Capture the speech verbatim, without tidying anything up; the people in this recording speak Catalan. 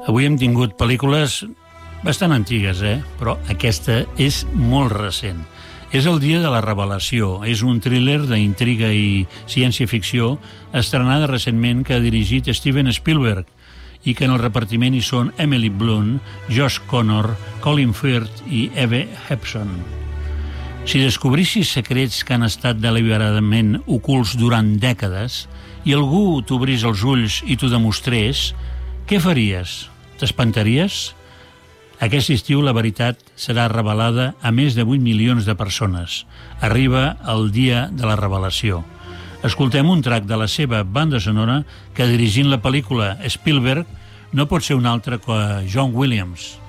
Avui hem tingut pel·lícules bastant antigues, eh? Però aquesta és molt recent. És el dia de la revelació. És un thriller d'intriga i ciència-ficció estrenada recentment que ha dirigit Steven Spielberg i que en el repartiment hi són Emily Blunt, Josh Connor, Colin Firth i Eve Hepson. Si descobrissis secrets que han estat deliberadament ocults durant dècades i algú t'obrís els ulls i t'ho demostrés, què faries? T'espantaries? Aquest estiu la veritat serà revelada a més de vuit milions de persones. Arriba el dia de la revelació. Escoltem un track de la seva banda sonora que, dirigint la pel·lícula Spielberg, no pot ser un altre que John Williams.